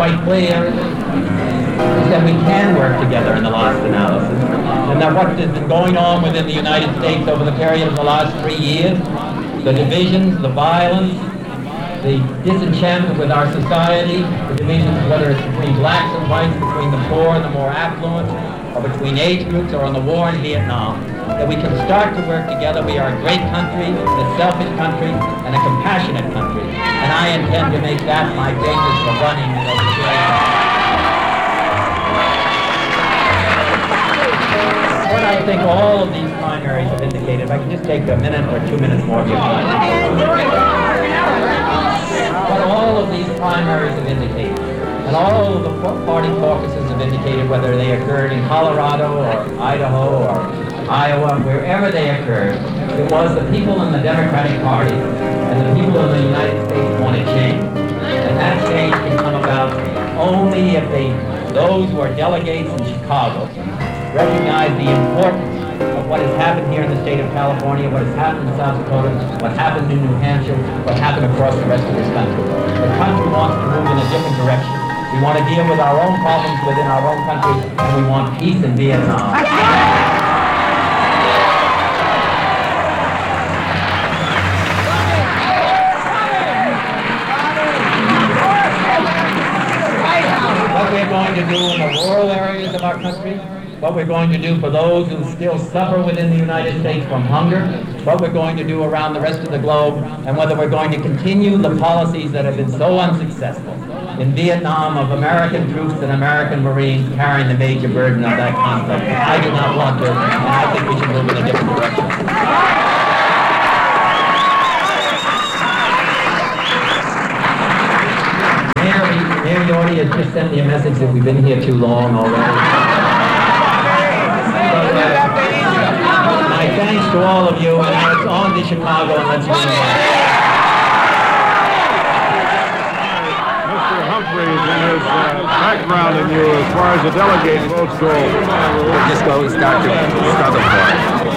quite clear is that we can work together in the last analysis, and that what has been going on within the United States over the period of the last 3 years, the divisions, the violence, the disenchantment with our society, the divisions, whether it's between blacks and whites, between the poor and the more affluent, or between age groups, or on the war in Vietnam, that we can start to work together. We are a great country, a selfish country, and a compassionate country. And I intend to make that my basis for running in those areas. What I think all of these primaries have indicated, if I can just take a minute or 2 minutes more of your time. What all of these primaries have indicated, and all of the party caucuses have indicated, whether they occurred in Colorado or Idaho or Iowa, wherever they occurred, it was the people in the Democratic Party and the people in the United States want to change. And that change can come about only if those who are delegates in Chicago recognize the importance of what has happened here in the state of California, what has happened in South Dakota, what happened in New Hampshire, what happened across the rest of this country. The country wants to move in a different direction. We want to deal with our own problems within our own country, and we want peace in Vietnam. What we're going to do in the rural areas of our country, what we're going to do for those who still suffer within the United States from hunger, what we're going to do around the rest of the globe, and whether we're going to continue the policies that have been so unsuccessful in Vietnam of American troops and American Marines carrying the major burden of that conflict. I do not want to, and I think we should move in a different direction. Mayor Yorty has just sent me a message that we've been here too long already. My thanks to all of you, and it's on to Chicago, and let's move on. Mr. Humphreys, in his background in you as far as the delegate votes go. We'll just go start the vote.